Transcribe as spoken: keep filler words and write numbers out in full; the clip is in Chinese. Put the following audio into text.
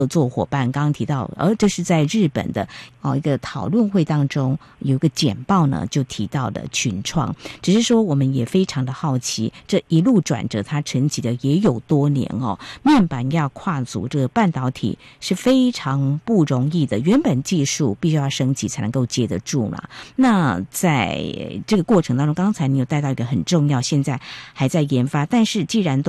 合作伙伴刚刚提到，而这是在日本的哦一个讨论会当中有一个简报呢，就提到了群创。只是说我们也非常的好奇，这一路转折它沉寂的也有多年哦。面板要跨足这个半导体是非常不容易的，原本技术必须要升级才能够接得住嘛。那在这个过程当中，刚才你有带到一个很重要，现在还在研发，但是既然都